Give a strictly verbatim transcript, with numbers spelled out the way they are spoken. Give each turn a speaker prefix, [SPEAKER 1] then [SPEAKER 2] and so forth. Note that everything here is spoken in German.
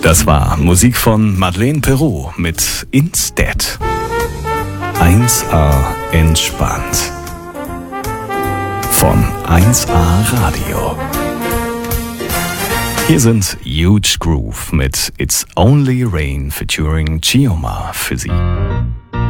[SPEAKER 1] Das war Musik von Madeleine Peru mit Instead. eins A entspannt. Von eins A Radio. Hier sind Huge Groove mit It's Only Rain featuring Chioma für Sie.